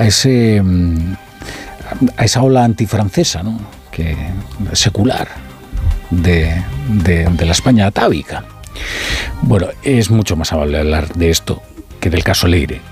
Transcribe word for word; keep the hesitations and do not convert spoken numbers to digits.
a ese a esa ola antifrancesa, ¿no? Que secular de, de, de la España atávica. Bueno, es mucho más amable hablar de esto que del caso Leire,